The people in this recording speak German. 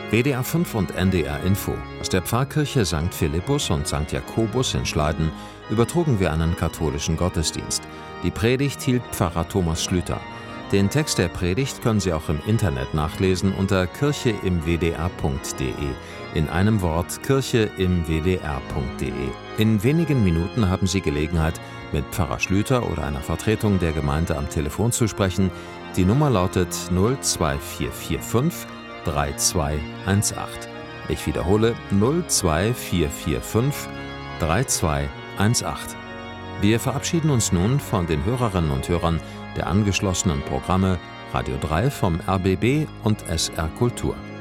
WDR 5 und NDR Info. Aus der Pfarrkirche St. Philippus und St. Jakobus in Schleiden übertrugen wir einen katholischen Gottesdienst. Die Predigt hielt Pfarrer Thomas Schlüter. Den Text der Predigt können Sie auch im Internet nachlesen unter kircheimwdr.de. In einem Wort kircheimwdr.de. In wenigen Minuten haben Sie Gelegenheit, mit Pfarrer Schlüter oder einer Vertretung der Gemeinde am Telefon zu sprechen. Die Nummer lautet 02445 3218. Ich wiederhole 02445 3218. Wir verabschieden uns nun von den Hörerinnen und Hörern der angeschlossenen Programme Radio 3 vom RBB und SR Kultur.